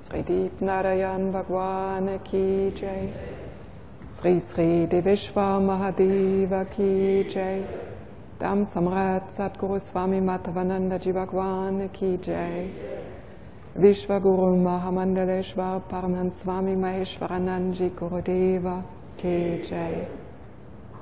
Sri Deep Narayan Bhagwan Ki Jai. Sri Sri Deveshwar Mahadeva Ki Jai. Dham Samrat Satguru Swami Madhavananda Ji Bhagwan Ki Jai. Vishwaguru Mahamandaleshwar Paramahansa Swami Maheshwaranand Ji Gurudeva Ki Jai.